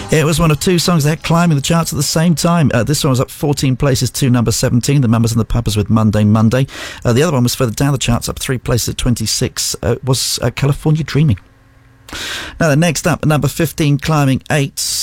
It was one of two songs that climbing the charts at the same time. This one was up 14 places to number 17, the Mamas and the Papas with Monday, Monday. The other one was further down the charts, up 3 places at 26, was California Dreaming. Now, the next up, number 15, climbing 8.